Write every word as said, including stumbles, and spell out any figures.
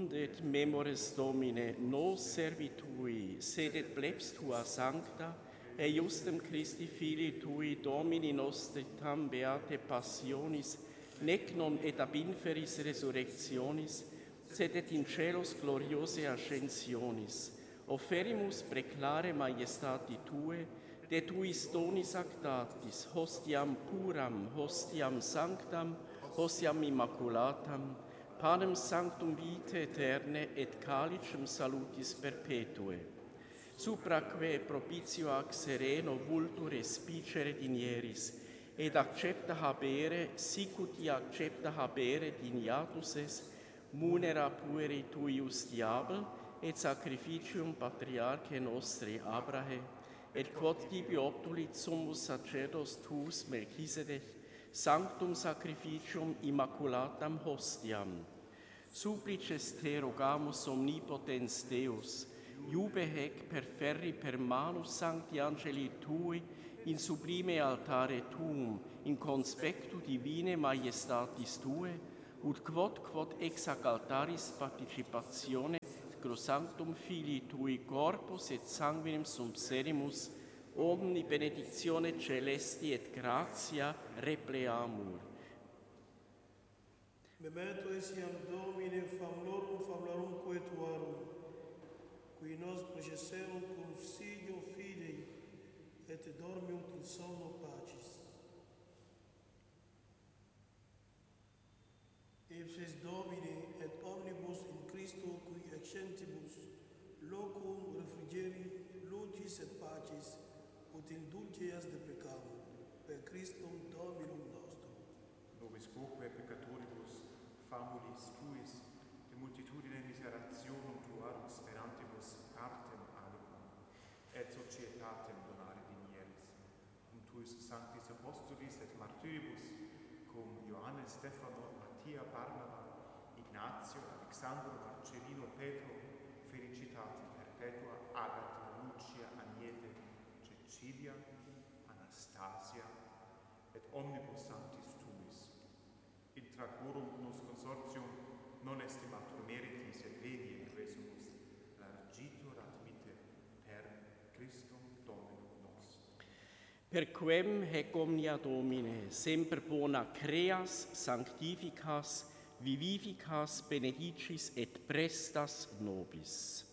Nunc et memores Domine nos servitui, sed et plebs tua sancta, et justem Christi Filii tui, Domini nostri tam beate passionis, nec non et ab inferis resurrectionis, sed et in celos gloriose ascensionis, offerimus preclare majestati Tue, de Tuis donis actatis, hostiam puram, hostiam sanctam, hostiam immaculatam, panem sanctum vitae aeterne et calicem salutis perpetue, supraque propitio ac sereno vultur espicere dinieris, et accepta habere, sicuti accepta habere dignatus es, munera pueri tuius diabel, et sacrificium patriarche nostri Abrahe, et quod tibi obtulit summus sacerdos tuus Melchisedec, sanctum sacrificium immaculatam hostiam. Supplices te rogamus omnipotens Deus, iube hec per ferri per manus sancti angeli tui, in sublime altare tuum, in conspectu divine majestatis tue, ut quod quod ex ac altaris participatione sanctum Filii tui corpus et sanguinem subserimus, omni benedictione celesti et gratia repleamur. Memento etiam Domine famulorum famularum coetuarum, qui nos processerum consiglio fidei, et dormiunt in somno pacis. Ipsis Domine et omnibus in Christo qui accentibus locum refrigeri, lucis et pacis, ut indulgeas deprecamur, per Christum Dominum nostrum. Nobis quoque peccatoribus, famulis tuis, de multitudine miserationum tuarum sperantibus partem animam, et societatem donare dinieris, cum tuis sanctis apostolis et martyribus, cum Ioannes, Stefano, Mattia, Barnaba, Ignatio, Alexandro, Marcellino, Petro, felicitate perpetua, Agata, Lucia, Agnete, Cecilia, Anastasia, et omnibus sanctis tuis. Intra quorum nos consortium non estimatur meritis et venie resumus, largitur admite per Christum Dominum nostrum. Per quem hec omnia Domine, semper bona creas, sanctificas, vivificas, benedicis et prestas nobis.